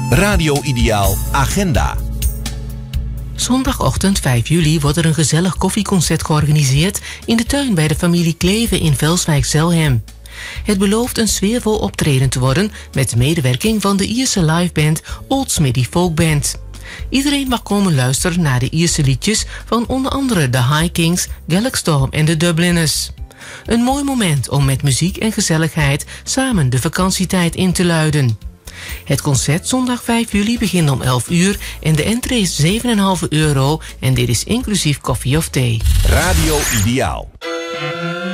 Radio Ideaal Agenda. Zondagochtend 5 juli wordt er een gezellig koffieconcert georganiseerd in de tuin bij de familie Kleven in Velswijk-Zelhem. Het belooft een sfeervol optreden te worden met medewerking van de Ierse liveband Old Smithy Folk Band. Iedereen mag komen luisteren naar de Ierse liedjes van onder andere de High Kings, Gaelicstorm en de Dubliners. Een mooi moment om met muziek en gezelligheid samen de vakantietijd in te luiden. Het concert zondag 5 juli begint om 11 uur en de entree is €7,5 en dit is inclusief koffie of thee. Radio Ideaal.